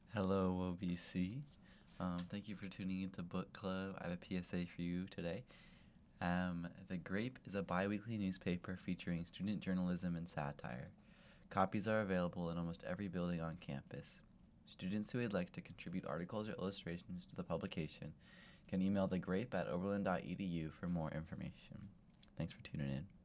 Hello, OBC. Thank you for tuning into Book Club. I have a PSA for you today. The Grape is a bi-weekly newspaper featuring student journalism and satire. Copies are available in almost every building on campus. Students who would like to contribute articles or illustrations to the publication can email thegrape@oberlin.edu for more information. Thanks for tuning in.